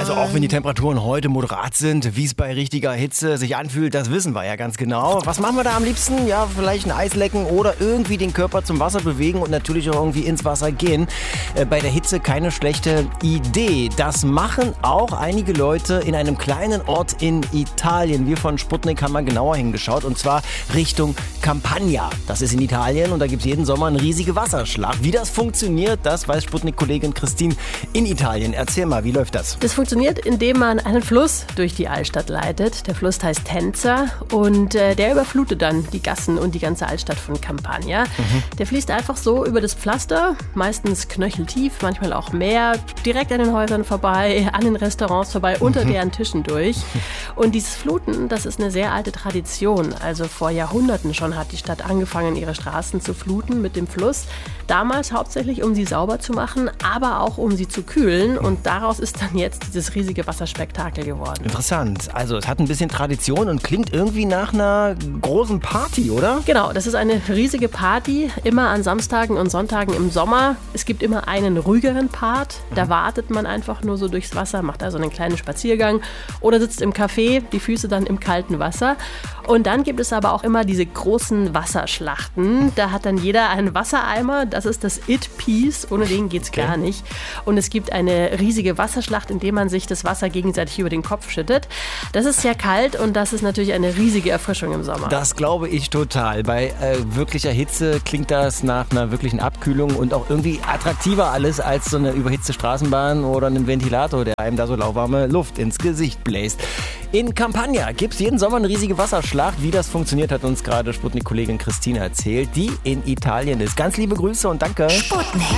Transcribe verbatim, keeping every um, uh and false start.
Also auch wenn die Temperaturen heute moderat sind, wie es bei richtiger Hitze sich anfühlt, das wissen wir ja ganz genau. Was machen wir da am liebsten? Ja, vielleicht ein Eis lecken oder irgendwie den Körper zum Wasser bewegen und natürlich auch irgendwie ins Wasser gehen. Äh, bei der Hitze keine schlechte Idee. Das machen auch einige Leute in einem kleinen Ort in Italien. Wir von Sputnik haben mal genauer hingeschaut und zwar Richtung Campania. Das ist in Italien und da gibt es jeden Sommer eine riesige Wasserschlacht. Wie das funktioniert, das weiß Sputnik-Kollegin Christine in Italien. Erzähl mal, wie läuft das? Das funktioniert, indem man einen Fluss durch die Altstadt leitet. Der Fluss heißt Tenza und äh, der überflutet dann die Gassen und die ganze Altstadt von Campania. Mhm. Der fließt einfach so über das Pflaster, meistens knöcheltief, manchmal auch mehr, direkt an den Häusern vorbei, an den Restaurants vorbei, mhm. unter deren Tischen durch. Und dieses Fluten, das ist eine sehr alte Tradition. Also vor Jahrhunderten schon hat die Stadt angefangen, ihre Straßen zu fluten mit dem Fluss. Damals hauptsächlich, um sie sauber zu machen, aber auch um sie zu kühlen. Und daraus ist dann jetzt dieses riesige Wasserspektakel geworden. Interessant. Also es hat ein bisschen Tradition und klingt irgendwie nach einer großen Party, oder? Genau, das ist eine riesige Party, immer an Samstagen und Sonntagen im Sommer. Es gibt immer einen ruhigeren Part. Da wartet man einfach nur so durchs Wasser, macht also einen kleinen Spaziergang oder sitzt im Café, die Füße dann im kalten Wasser. Und dann gibt es aber auch immer diese großen Wasserschlachten. Da hat dann jeder einen Wassereimer. Das ist das It-Piece. Ohne den geht's okay. gar nicht. Und es gibt eine riesige Wasserschlacht, in der man sich das Wasser gegenseitig über den Kopf schüttet. Das ist sehr kalt und das ist natürlich eine riesige Erfrischung im Sommer. Das glaube ich total. Bei äh, wirklicher Hitze klingt das nach einer wirklichen Abkühlung und auch irgendwie attraktiver alles als so eine überhitzte Straßenbahn oder einen Ventilator, der einem da so lauwarme Luft ins Gesicht bläst. In Campania gibt es jeden Sommer eine riesige Wasserschlacht. Wie das funktioniert, hat uns gerade Sputnik-Kollegin Christine erzählt, die in Italien ist. Ganz liebe Grüße und danke. Sputnik.